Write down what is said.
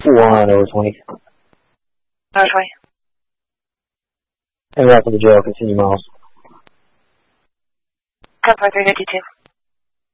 1 over 20. Over 20. And welcome to jail. Continue, Miles. 10.352.